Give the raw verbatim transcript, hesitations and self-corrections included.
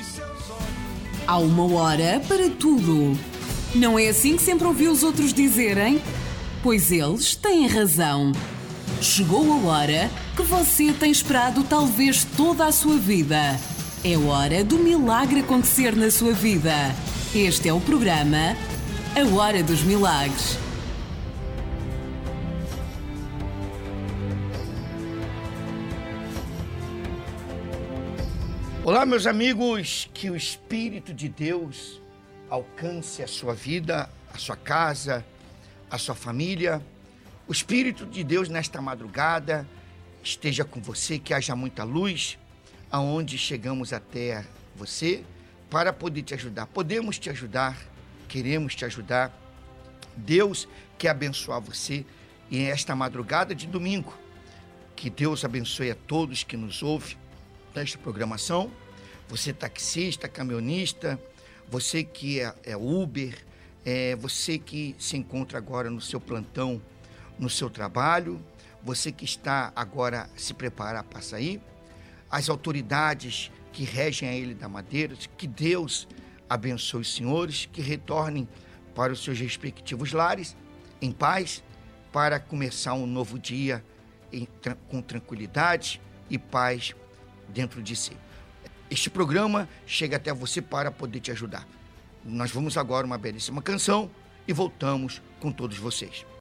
Há uma hora para tudo. Não é assim que sempre ouvi os outros dizerem? Pois eles têm razão. Chegou a hora que você tem esperado talvez toda a sua vida. É hora do milagre acontecer na sua vida. Este é o programa A Hora dos Milagres. Olá, meus amigos, que o Espírito de Deus alcance a sua vida, a sua casa, a sua família. O Espírito de Deus nesta madrugada esteja com você, que haja muita luz, aonde chegamos até você para poder te ajudar. Podemos te ajudar, queremos te ajudar. Deus quer abençoar você e esta madrugada de domingo. Que Deus abençoe a todos que nos ouvem nesta programação. Você taxista, caminhonista, você que é, é Uber, é, você que se encontra agora no seu plantão, no seu trabalho, você que está agora a se preparar para sair, as autoridades que regem a Ilha da Madeira, que Deus abençoe os senhores, que retornem para os seus respectivos lares, em paz, para começar um novo dia em, com tranquilidade e paz dentro de si. Este programa chega até você para poder te ajudar. Nós vamos agora uma belíssima canção e voltamos com todos vocês.